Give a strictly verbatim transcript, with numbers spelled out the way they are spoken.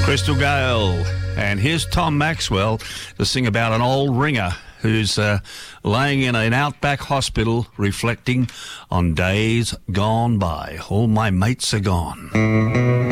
Crystal Gale. And here's Tom Maxwell to sing about an old ringer who's uh, laying in an outback hospital reflecting on days gone by. All my mates are gone.